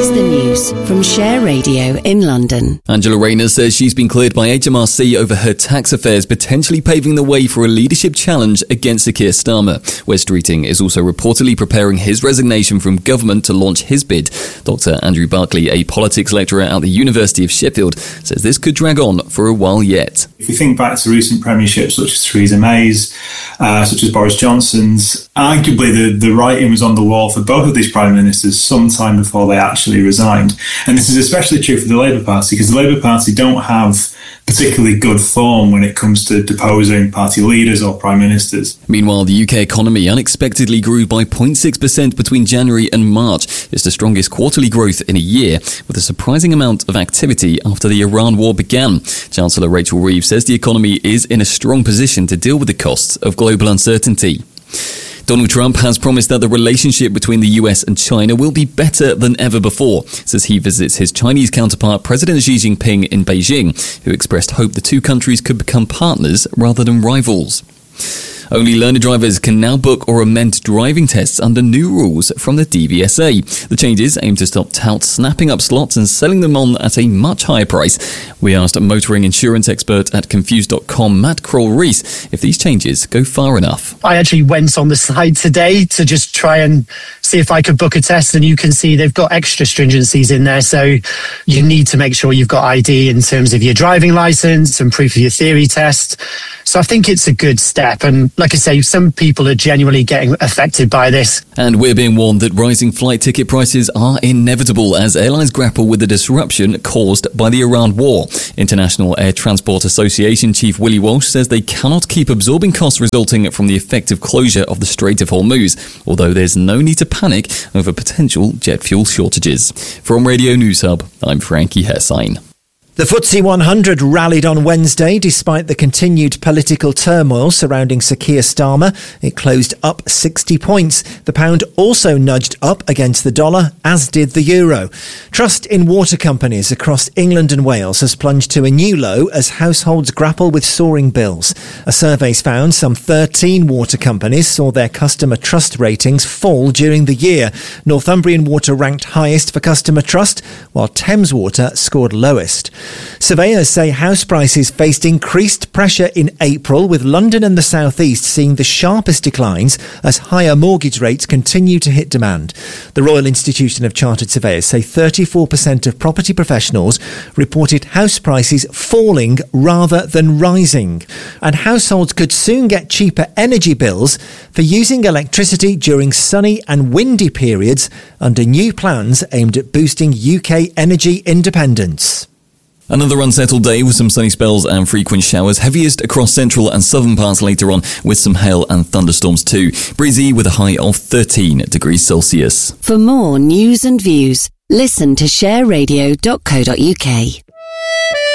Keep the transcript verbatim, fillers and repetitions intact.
is the news from Share Radio in London. Angela Rayner says she's been cleared by H M R C over her tax affairs, potentially paving the way for a leadership challenge against Sir Keir Starmer. Wes Streeting is also reportedly preparing his resignation from government to launch his bid. Doctor Andrew Barclay, a politics lecturer at the University of Sheffield, says this could drag on for a while yet. If you think back to recent premierships such as Theresa May's, uh, such as Boris Johnson's, arguably the, the writing was on the wall for both of these prime ministers sometime before they actually resigned. And this is especially true for the Labour Party, because the Labour Party don't have particularly good form when it comes to deposing party leaders or prime ministers. Meanwhile, the U K economy unexpectedly grew by zero point six percent between January and March. It's the strongest quarterly growth in a year, with a surprising amount of activity after the Iran war began. Chancellor Rachel Reeves says the economy is in a strong position to deal with the costs of global uncertainty. Donald Trump has promised that the relationship between the U S and China will be better than ever before, says he visits his Chinese counterpart President Xi Jinping in Beijing, who expressed hope the two countries could become partners rather than rivals. Only learner drivers can now book or amend driving tests under new rules from the D V S A. The changes aim to stop touts snapping up slots and selling them on at a much higher price. We asked motoring insurance expert at Confused dot com, Matt Kroll-Rees, if these changes go far enough. I actually went on the site today to just try and see if I could book a test, and you can see they've got extra stringencies in there. So you need to make sure you've got I D in terms of your driving licence and proof of your theory test. So I think it's a good step. And like I say, some people are genuinely getting affected by this. And we're being warned that rising flight ticket prices are inevitable as airlines grapple with the disruption caused by the Iran war. International Air Transport Association Chief Willie Walsh says they cannot keep absorbing costs resulting from the effective closure of the Strait of Hormuz, although there's no need to panic over potential jet fuel shortages. From Radio News Hub, I'm Frankie Hessine. The F T S E one hundred rallied on Wednesday despite the continued political turmoil surrounding Sir Keir Starmer. It closed up sixty points. The pound also nudged up against the dollar, as did the euro. Trust in water companies across England and Wales has plunged to a new low as households grapple with soaring bills. A survey's found some thirteen water companies saw their customer trust ratings fall during the year. Northumbrian Water ranked highest for customer trust, while Thames Water scored lowest. Surveyors say house prices faced increased pressure in April, with London and the South East seeing the sharpest declines as higher mortgage rates continue to hit demand. The Royal Institution of Chartered Surveyors say thirty-four percent of property professionals reported house prices falling rather than rising. And households could soon get cheaper energy bills for using electricity during sunny and windy periods under new plans aimed at boosting U K energy independence. Another unsettled day with some sunny spells and frequent showers, heaviest across central and southern parts later on, with some hail and thunderstorms too. Breezy with a high of thirteen degrees Celsius. For more news and views, listen to share radio dot co dot uk.